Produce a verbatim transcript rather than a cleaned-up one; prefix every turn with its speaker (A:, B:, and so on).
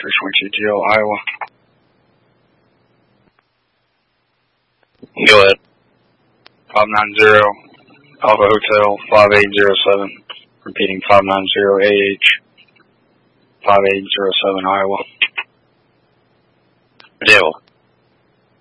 A: three twenty-two T L, Iowa.
B: Go ahead.
A: five nine zero, Alpha Hotel, five eight zero seven. Repeating five nine zero A H, five eight zero seven, Iowa.